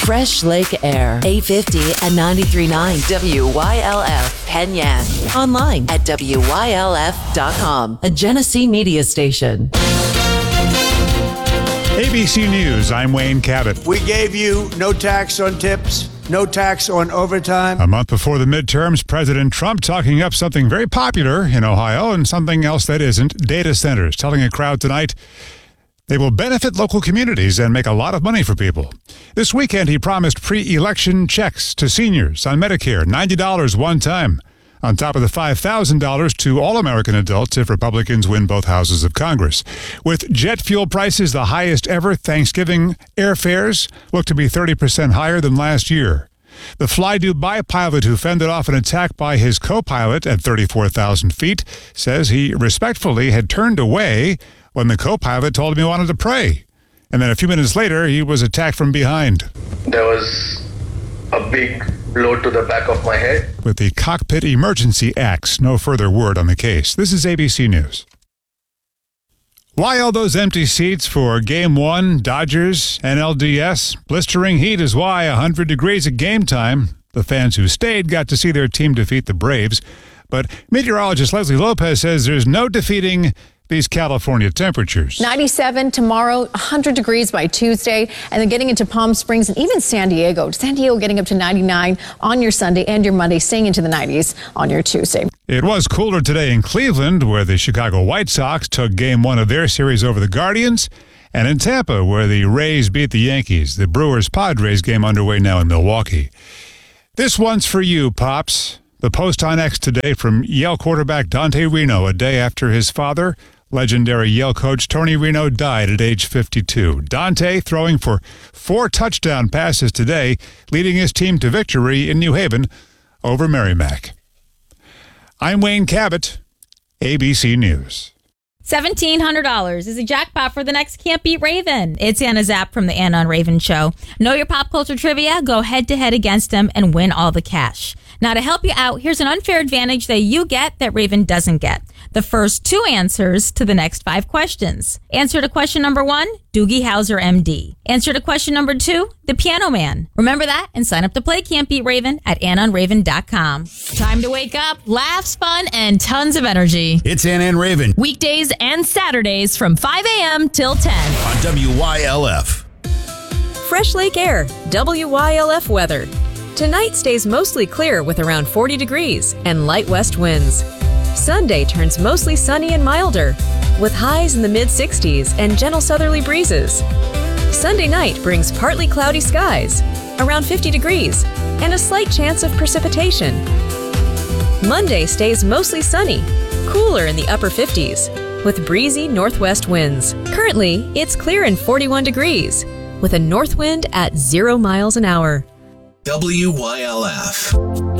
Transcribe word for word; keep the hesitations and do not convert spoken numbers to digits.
Fresh Lake Air, eight fifty and ninety-three point nine W Y L F, Penyan. Online at W Y L F dot com, a Genesee media station. A B C News, I'm Wayne Cabot. We gave you no tax on tips, no tax on overtime. A month before the midterms, President Trump talking up something very popular in Ohio and something else that isn't, data centers, telling a crowd tonight they will benefit local communities and make a lot of money for people. This weekend, he promised pre-election checks to seniors on Medicare, ninety dollars one time, on top of the five thousand dollars to all American adults if Republicans win both houses of Congress. With jet fuel prices the highest ever, Thanksgiving airfares look to be thirty percent higher than last year. The Fly Dubai pilot who fended off an attack by his co-pilot at thirty-four thousand feet says he respectfully had turned away when the co-pilot told him he wanted to pray. And then a few minutes later, he was attacked from behind. There was a big blow to the back of my head. With the Cockpit Emergency Acts, no further word on the case. This is A B C News. Why all those empty seats for Game one, Dodgers, N L D S? Blistering heat is why, one hundred degrees at game time. The fans who stayed got to see their team defeat the Braves. But meteorologist Leslie Lopez says there's no defeating these California temperatures. ninety-seven tomorrow, one hundred degrees by Tuesday, and then getting into Palm Springs and even San Diego. San Diego getting up to ninety-nine on your Sunday and your Monday, staying into the nineties on your Tuesday. It was cooler today in Cleveland, where the Chicago White Sox took game one of their series over the Guardians, and in Tampa, where the Rays beat the Yankees. The Brewers-Padres game underway now in Milwaukee. This one's for you, Pops. The post on X today from Yale quarterback Dante Reno, a day after his father, legendary Yale coach Tony Reno, died at age fifty-two. Dante throwing for four touchdown passes today, leading his team to victory in New Haven over Merrimack. I'm Wayne Cabot, A B C News. seventeen hundred dollars is a jackpot for the next Can't Beat Raven. It's Anna Zapp from the Anna and Raven Show. Know your pop culture trivia? Go head-to-head against them and win all the cash. Now, to help you out, here's an unfair advantage that you get that Raven doesn't get. The first two answers to the next five questions. Answer to question number one, Doogie Howser, M D. Answer to question number two, The Piano Man. Remember that and sign up to play Can't Beat Raven at anna and raven dot com. Time to wake up, laughs, fun, and tons of energy. It's Anna and Raven. Weekdays and Saturdays from five a.m. till ten. On W Y L F. Fresh Lake Air, W Y L F weather. Tonight stays mostly clear with around forty degrees and light west winds. Sunday turns mostly sunny and milder, with highs in the mid-sixties and gentle southerly breezes. Sunday night brings partly cloudy skies, around fifty degrees, and a slight chance of precipitation. Monday stays mostly sunny, cooler in the upper fifties, with breezy northwest winds. Currently, it's clear and forty-one degrees, with a north wind at zero miles an hour. W Y L F.